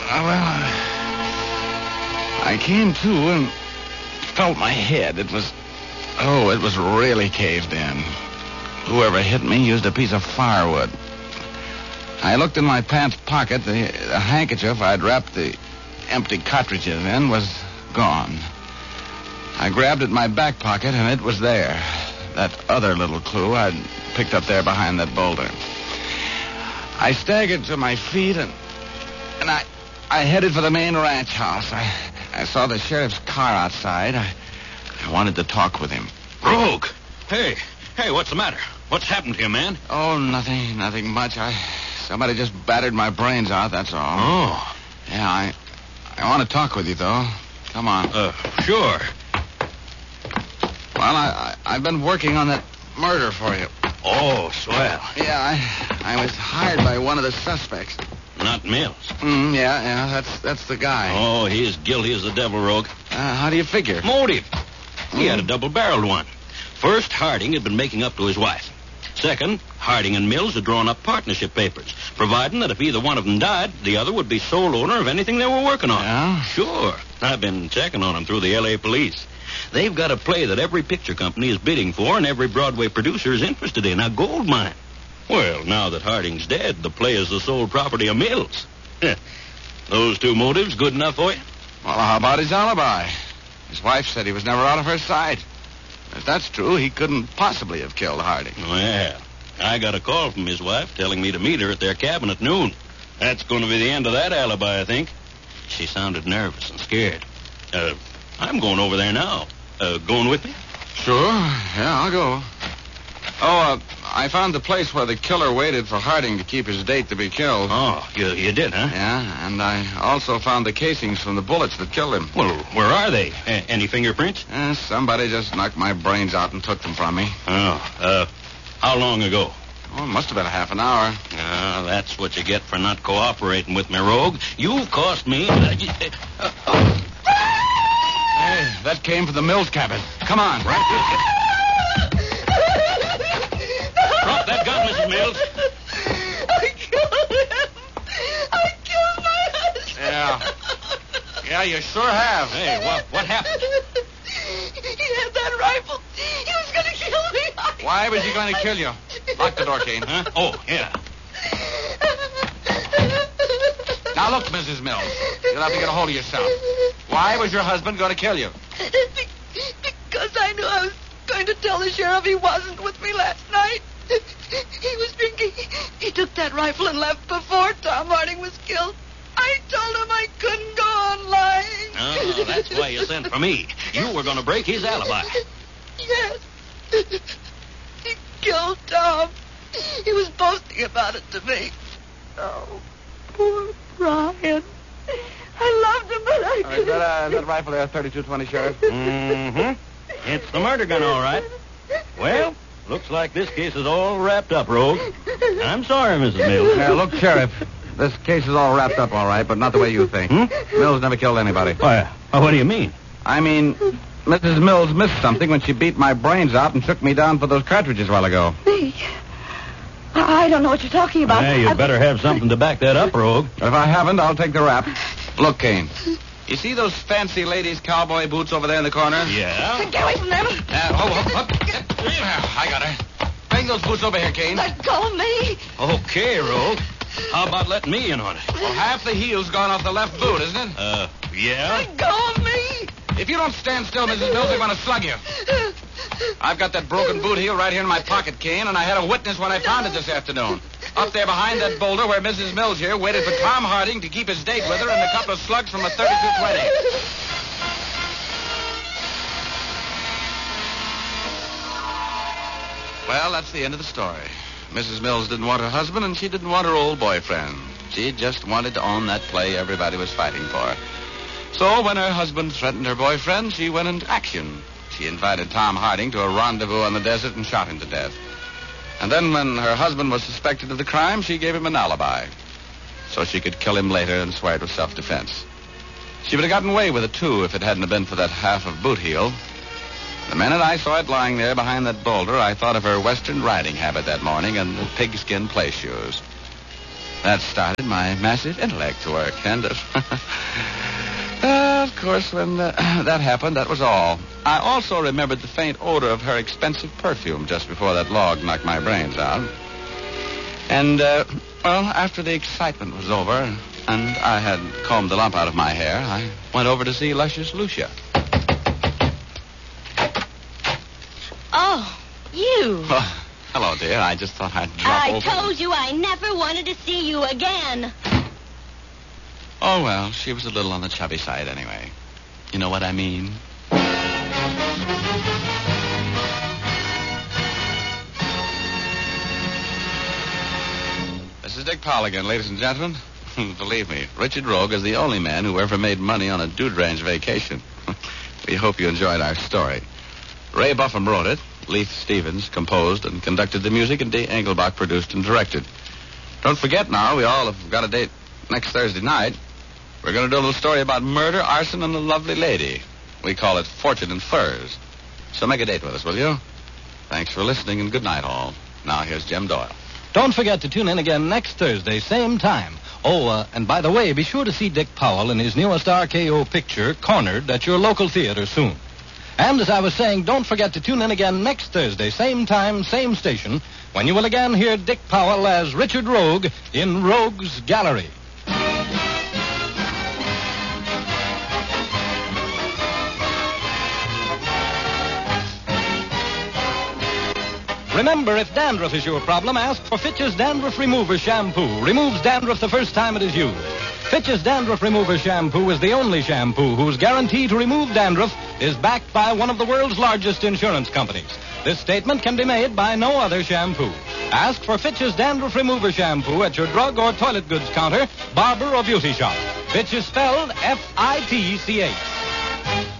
I came to and felt my head. It was really caved in. Whoever hit me used a piece of firewood. I looked in my pants pocket. The handkerchief I'd wrapped the empty cartridges in was gone. I grabbed at my back pocket, and it was there. That other little clue I'd picked up there behind that boulder. I staggered to my feet, and I headed for the main ranch house. I saw the sheriff's car outside. I wanted to talk with him. Rogue! Hey, what's the matter? What's happened to you, man? Oh, nothing much. Somebody just battered my brains out, that's all. Oh. Yeah, I want to talk with you, though. Come on. Sure. Well, I've been working on that murder for you. Oh, swell. Yeah, I was hired by one of the suspects. Not Mills. Yeah, that's the guy. Oh, he is guilty as the devil, Rogue. How do you figure? Motive. He had a double-barreled one. First, Harding had been making up to his wife. Second, Harding and Mills had drawn up partnership papers, providing that if either one of them died, the other would be sole owner of anything they were working on. Yeah? Sure. I've been checking on them through the L.A. police. They've got a play that every picture company is bidding for and every Broadway producer is interested in, a gold mine. Well, now that Harding's dead, the play is the sole property of Mills. Those two motives good enough for you? Well, how about his alibi? His wife said he was never out of her sight. If that's true, he couldn't possibly have killed Harding. Well, I got a call from his wife telling me to meet her at their cabin at noon. That's going to be the end of that alibi, I think. She sounded nervous and scared. I'm going over there now. Going with me? Sure. Yeah, I'll go. Oh, I found the place where the killer waited for Harding to keep his date to be killed. Oh, you did, huh? Yeah, and I also found the casings from the bullets that killed him. Well, where are they? Any fingerprints? Somebody just knocked my brains out and took them from me. Oh, how long ago? Oh, it must have been a half an hour. That's what you get for not cooperating with me, Rogue. You've cost me... Hey, that came from the Mills cabin. Come on. Right. Drop that gun, Mrs. Mills. I killed him. I killed my husband. Yeah, you sure have. Hey, what happened? He had that rifle. He was going to kill me. Why was he going to kill you? Lock the door, Kane. Huh? Oh, yeah. Now, look, Mrs. Mills. You'll have to get a hold of yourself. Why was your husband going to kill you? Because I knew I was going to tell the sheriff he wasn't with me last night. He was drinking. He took that rifle and left before Tom Harding was killed. I told him I couldn't go on lying. Oh, that's why you sent for me. You were going to break his alibi. Yes. He killed Tom. He was boasting about it to me. Oh, poor Brian. I loved him, but I couldn't. Is that rifle there, 32-20, Sheriff? Mm-hmm. It's the murder gun, all right. Well, looks like this case is all wrapped up, Rogue. I'm sorry, Mrs. Mills. Yeah, look, Sheriff, this case is all wrapped up all right, but not the way you think. Mills never killed anybody. Why, what do you mean? I mean, Mrs. Mills missed something when she beat my brains out and took me down for those cartridges a while ago. Me? I don't know what you're talking about. Yeah, you'd better have something to back that up, Rogue. If I haven't, I'll take the rap. Look, Kane. You see those fancy ladies' cowboy boots over there in the corner? Yeah? Get away from them. I got her. Bring those boots over here, Kane. Let go of me. Okay, Rogue. How about letting me in on it? Well, half the heel's gone off the left boot, isn't it? Yeah? Let go of me. If you don't stand still, Mrs. Mills, they're going to slug you. I've got that broken boot heel right here in my pocket, Kane, and I had a witness when I found it this afternoon. Up there behind that boulder where Mrs. Mills here waited for Tom Harding to keep his date with her and a couple of slugs from a 32-20. Well, that's the end of the story. Mrs. Mills didn't want her husband, and she didn't want her old boyfriend. She just wanted to own that play everybody was fighting for. So when her husband threatened her boyfriend, she went into action. She invited Tom Harding to a rendezvous on the desert and shot him to death. And then when her husband was suspected of the crime, she gave him an alibi so she could kill him later and swear it was self-defense. She would have gotten away with it, too, if it hadn't been for that half of boot heel. The minute I saw it lying there behind that boulder, I thought of her Western riding habit that morning and the pigskin play shoes. That started my massive intellect to work, and of course, when that happened, that was all. I also remembered the faint odor of her expensive perfume just before that log knocked my brains out. And, after the excitement was over and I had combed the lump out of my hair, I went over to see luscious Lucia. Oh, you. Oh, hello, dear. I just thought I'd drop over. I told you I never wanted to see you again. Oh, well, she was a little on the chubby side anyway. You know what I mean? This is Dick Powell again, ladies and gentlemen. Believe me, Richard Rogue is the only man who ever made money on a dude ranch vacation. We hope you enjoyed our story. Ray Buffum wrote it. Leith Stevens composed and conducted the music, and Dee Engelbach produced and directed. Don't forget now, we all have got a date next Thursday night. We're going to do a little story about murder, arson, and a lovely lady. We call it Fortune and Furs. So make a date with us, will you? Thanks for listening, and good night, all. Now, here's Jim Doyle. Don't forget to tune in again next Thursday, same time. Oh, and by the way, be sure to see Dick Powell in his newest RKO picture, Cornered, at your local theater soon. And as I was saying, don't forget to tune in again next Thursday, same time, same station, when you will again hear Dick Powell as Richard Rogue in Rogue's Gallery. Remember, if dandruff is your problem, ask for Fitch's Dandruff Remover Shampoo. Removes dandruff the first time it is used. Fitch's Dandruff Remover Shampoo is the only shampoo whose guarantee to remove dandruff is backed by one of the world's largest insurance companies. This statement can be made by no other shampoo. Ask for Fitch's Dandruff Remover Shampoo at your drug or toilet goods counter, barber, or beauty shop. Fitch is spelled F-I-T-C-H.